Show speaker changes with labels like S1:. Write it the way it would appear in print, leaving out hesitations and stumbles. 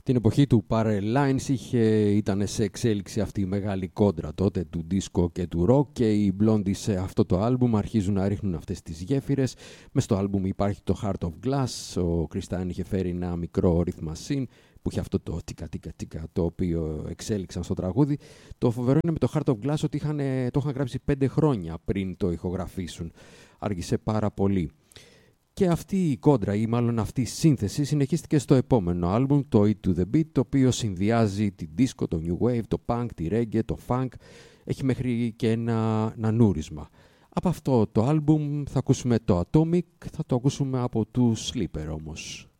S1: Την εποχή του Parallel Lines ήταν σε εξέλιξη αυτή η μεγάλη κόντρα τότε του disco και του rock, και οι Blondie σε αυτό το άλμπουμ αρχίζουν να ρίχνουν αυτές τις γέφυρες. Μες στο άλμπουμ υπάρχει το Heart of Glass, ο Chris Stein είχε φέρει ένα μικρό rhythm machine που είχε αυτό το τίκα τίκα τίκα το οποίο εξέλιξαν στο τραγούδι. Το φοβερό είναι με το Heart of Glass ότι το είχαν γράψει 5 χρόνια πριν το ηχογραφήσουν. Άργησε πάρα πολύ. Και αυτή η κόντρα, ή μάλλον αυτή η σύνθεση, συνεχίστηκε στο επόμενο άλμπουμ, το Eat to the Beat, το οποίο συνδυάζει την disco, το new wave, το punk, τη reggae, το funk. Έχει μέχρι και ένα νούρισμα. Από αυτό το άλμπουμ θα ακούσουμε το Atomic, θα το ακούσουμε από του Sleeper όμως.